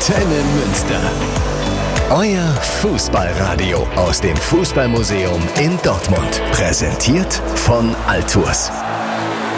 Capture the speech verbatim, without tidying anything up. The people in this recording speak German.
Antenne Münster. Euer Fußballradio aus dem Fußballmuseum in Dortmund. Präsentiert von Altours.